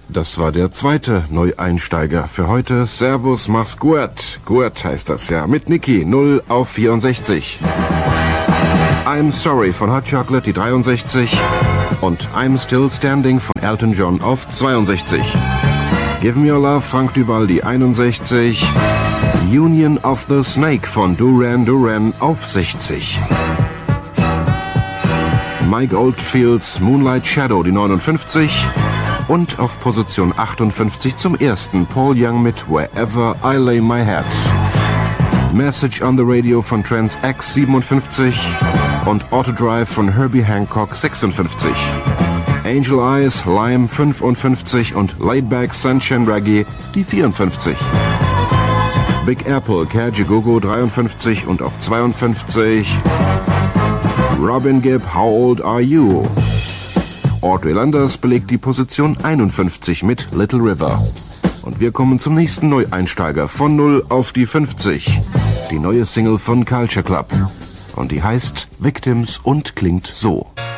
Das war der zweite Neueinsteiger für heute. Servus, mach's gut. Gut heißt das ja. Mit Niki, 0 auf 64. I'm Sorry von Hot Chocolate, die 63. Und I'm Still Standing von Elton John auf 62. Give Me Your Love, Frank Duval, die 61. Union of the Snake von Duran Duran auf 60. Mike Oldfields Moonlight Shadow, die 59. Und auf Position 58 zum ersten Paul Young mit Wherever I Lay My Head. Message on the Radio von Trans X 57 und Autodrive von Herbie Hancock 56. Angel Eyes, Lime 55 und Laidback Sunshine Reggae die 54. Big Apple, Kajigogo 53 und auf 52 Robin Gibb, How Old Are You? Audrey Landers belegt die Position 51 mit Little River. Und wir kommen zum nächsten Neueinsteiger von 0 auf die 50. Die neue Single von Culture Club. Und die heißt Victims und klingt so.